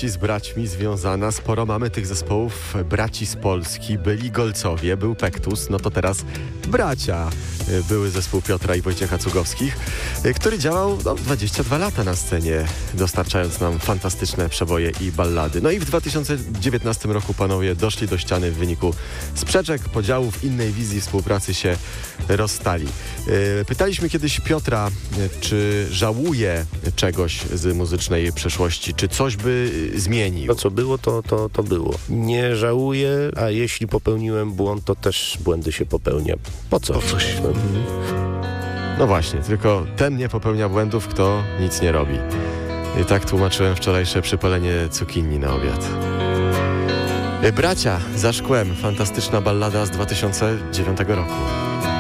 części z braćmi związana. Sporo mamy tych zespołów braci z Polski. Byli Golcowie, był Pektus, no to teraz bracia. Były zespół Piotra i Wojciecha Cugowskich, który działał 22 lata na scenie, dostarczając nam fantastyczne przeboje i ballady. No i w 2019 roku panowie doszli do ściany w wyniku sprzeczek, podziałów, innej wizji współpracy się rozstali. Pytaliśmy kiedyś Piotra, czy żałuje czegoś z muzycznej przeszłości, czy coś by zmienił. To co było, to było. Nie żałuję, a jeśli popełniłem błąd, to też błędy się popełnia. Po co? Coś. No właśnie, tylko ten nie popełnia błędów, kto nic nie robi. I tak tłumaczyłem wczorajsze przypalenie cukinii na obiad. Bracia za szkłem, fantastyczna ballada z 2009 roku.